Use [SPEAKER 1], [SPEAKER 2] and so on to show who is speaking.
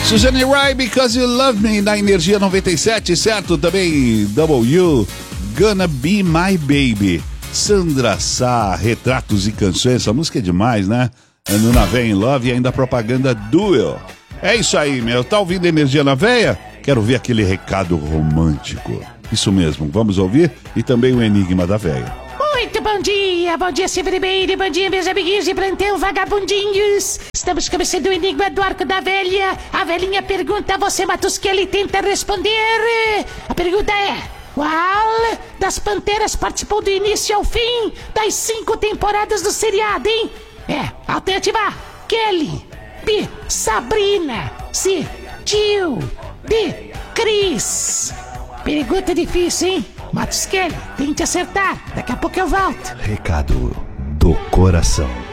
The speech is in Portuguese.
[SPEAKER 1] Suzanne Rai, Because You Love Me, na Energia 97, certo? Também W, Gonna Be My Baby. Sandra Sá, Retratos e Canções, essa música é demais, né? No Na Veia em Love e ainda a propaganda Duel. É isso aí, meu. Tá ouvindo Energia na Veia? Quero ver aquele recado romântico. Isso mesmo, vamos ouvir? E também o Enigma da Veia.
[SPEAKER 2] Muito bom dia Silvio Ribeiro, bom dia meus amiguinhos de plantão vagabundinhos. Estamos começando o Enigma do Arco da Velha. A velhinha pergunta, você Matusqueli tenta responder. A pergunta é: qual das Panteras participou do início ao fim das 5 temporadas do seriado, hein? Alternativa A, Kelly. B, Sabrina. C, Jill. D, Chris. Pergunta difícil, hein? Matusqueli, tente acertar. Daqui a pouco eu volto.
[SPEAKER 3] Recado do coração.